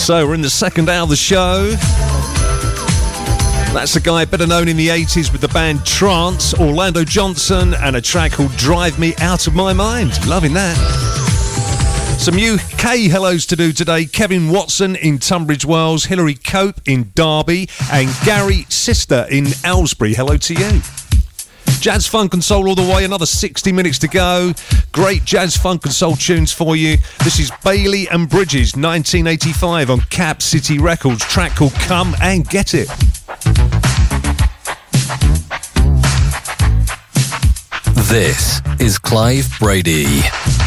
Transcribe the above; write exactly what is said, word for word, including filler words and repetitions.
So we're in the second hour of the show. That's a guy better known in the eighties with the band Trance, Orlando Johnson, and a track called Drive Me Out of My Mind. Loving that. Some U K hellos to do today. Kevin Watson in Tunbridge Wells, Hilary Cope in Derby, and Gary Sister in Aylesbury. Hello to you. Jazz, funk and soul all the way. Another sixty minutes to go. Great jazz, funk and soul tunes for you. This is Bailey and Bridges, nineteen eighty-five on Cap City Records. Track called Come and Get It. This is Clive Brady.